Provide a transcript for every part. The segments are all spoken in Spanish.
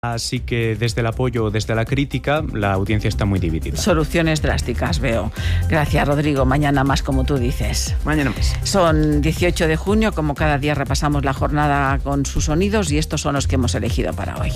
Así que desde el apoyo, desde la crítica, la audiencia está muy dividida. Soluciones drásticas, veo. Gracias, Rodrigo. Mañana más, como tú dices. Mañana más. Son 18 de junio, como cada día repasamos la jornada con sus sonidos y estos son los que hemos elegido para hoy.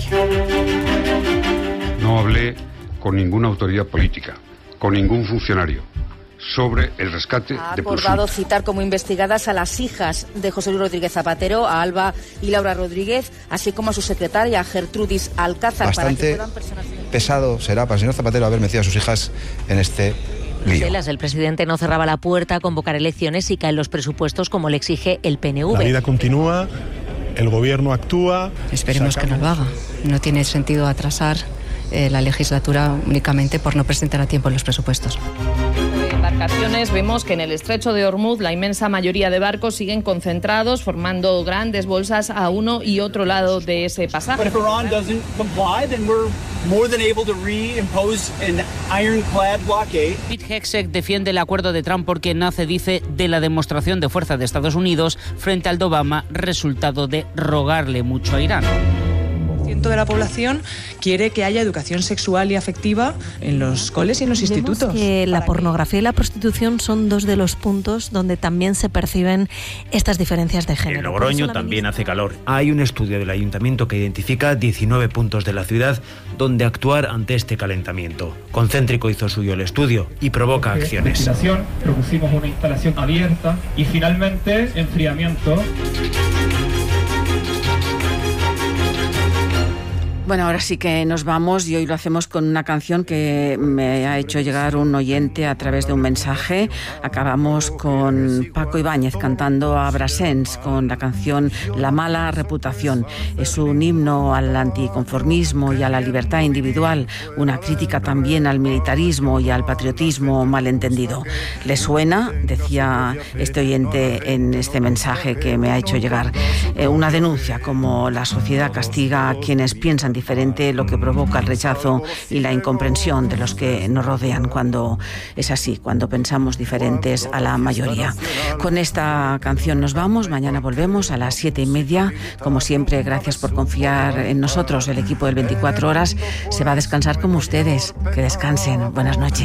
No hablé con ninguna autoridad política, con ningún funcionario, sobre el rescate de Pursuit. Ha acordado citar como investigadas a las hijas de José Luis Rodríguez Zapatero, a Alba y Laura Rodríguez, así como a su secretaria Gertrudis Alcázar. Bastante pesado será para el señor Zapatero haber metido a sus hijas en este lío. El presidente no cerraba la puerta a convocar elecciones y caen los presupuestos como le exige el PNV. La vida continúa, el gobierno actúa. Esperemos que no lo haga. No tiene sentido atrasar la legislatura únicamente por no presentar a tiempo los presupuestos. Embarcaciones, vemos que en el estrecho de Ormuz la inmensa mayoría de barcos siguen concentrados, formando grandes bolsas a uno y otro lado de ese pasaje. Pete Hegseth defiende el acuerdo de Trump porque nace, dice, de la demostración de fuerza de Estados Unidos frente al de Obama, resultado de rogarle mucho a Irán. De la población quiere que haya educación sexual y afectiva en los coles y en los institutos. Que la pornografía y la prostitución son dos de los puntos donde también se perciben estas diferencias de género. En Logroño también hace calor. Hay un estudio del ayuntamiento que identifica 19 puntos de la ciudad donde actuar ante este calentamiento. Concéntrico hizo suyo el estudio y provoca acciones. Propusimos una instalación abierta y finalmente enfriamiento. Bueno, ahora sí que nos vamos y hoy lo hacemos con una canción que me ha hecho llegar un oyente a través de un mensaje. Acabamos con Paco Ibáñez cantando a Brassens con la canción La mala reputación. Es un himno al anticonformismo y a la libertad individual, una crítica también al militarismo y al patriotismo malentendido. ¿Le suena? Decía este oyente en este mensaje que me ha hecho llegar. Una denuncia como la sociedad castiga a quienes piensan diferente, lo que provoca el rechazo y la incomprensión de los que nos rodean cuando es así, cuando pensamos diferentes a la mayoría. Con esta canción nos vamos, mañana volvemos a las 7:30. Como siempre, gracias por confiar en nosotros. El equipo del 24 Horas se va a descansar como ustedes. Que descansen. Buenas noches.